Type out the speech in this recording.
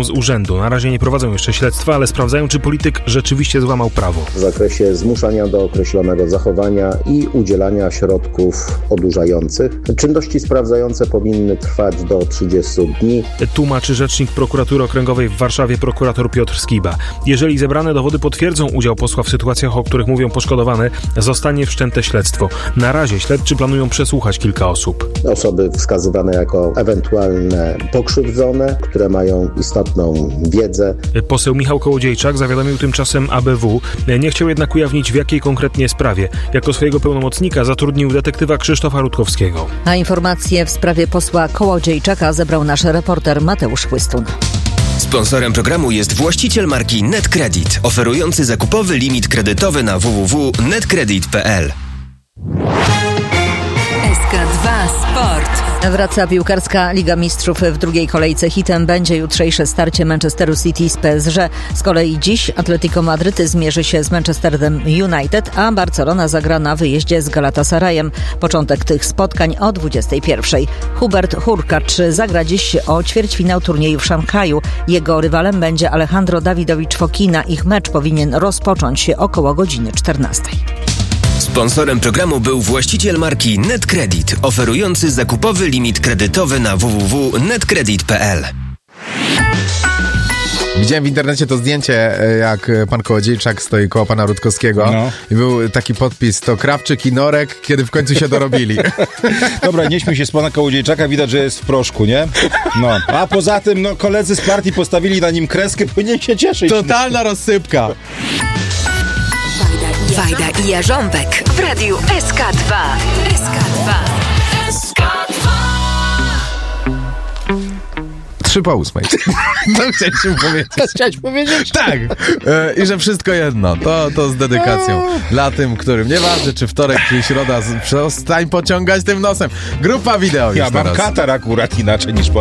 z urzędu. Na razie nie prowadzą jeszcze śledztwa, ale sprawdzają, czy polityk rzeczywiście złamał prawo. W zakresie zmuszania do określonego zachowania i udzielania środków odurzających. Czynności sprawdzające powinny trwać do 30 dni. Tłumaczy rzecznik prokuratury okręgowej w Warszawie prokurator Piotr Skiba. Jeżeli zebrane dowody potwierdzą udział posła w sytuacjach, o których mówią poszkodowane, zostanie wszczęte śledztwo. Na razie śledczy planują przesłuchać kilka osób. Osoby wskazywane jako ewentualne pokrzywdzone, które mają istotną wiedzę. Poseł Michał Kołodziejczak zawiadomił tymczasem ABW. Nie chciał jednak ujawnić, w jakiej konkretnie sprawie. Jako swojego pełnomocnika zatrudnił detektywa Krzysztofa Rutkowskiego. A informacje w sprawie posła Kołodziejczaka zebrał nasz reporter Mateusz Chłystun. Sponsorem programu jest właściciel marki NetCredit, oferujący zakupowy limit kredytowy na www.netcredit.pl. SK2 Sport. Wraca piłkarska Liga Mistrzów. W drugiej kolejce hitem będzie jutrzejsze starcie Manchesteru City z PSG. Z kolei dziś Atletico Madryt zmierzy się z Manchesterem United, a Barcelona zagra na wyjeździe z Galatasarayem. Początek tych spotkań o 21:00. Hubert Hurkacz zagra dziś o ćwierćfinał turnieju w Szanghaju. Jego rywalem będzie Alejandro Davidovich Fokina. Ich mecz powinien rozpocząć się około godziny 14:00. Sponsorem programu był właściciel marki NetCredit, oferujący zakupowy limit kredytowy na www.netcredit.pl. Widziałem w internecie to zdjęcie, jak pan Kołodziejczak stoi koło pana Rutkowskiego i był taki podpis: to Krawczyk i Norek, kiedy w końcu się dorobili. Dobra, nie śmiej się z pana Kołodziejczaka, widać, że jest w proszku, nie? No, a poza tym, koledzy z partii postawili na nim kreskę, powinien się cieszyć. Totalna rozsypka. Wajda i Jarząbek w radiu SK2. SK2. SK2. 7:03. To chcieliśmy powiedzieć. Chciałeś powiedzieć? Tak. I że wszystko jedno. To z dedykacją dla tym, którym nieważne, czy wtorek, czy środa, przestań pociągać tym nosem. Grupa wideo już Ja mam teraz. katar akurat inaczej niż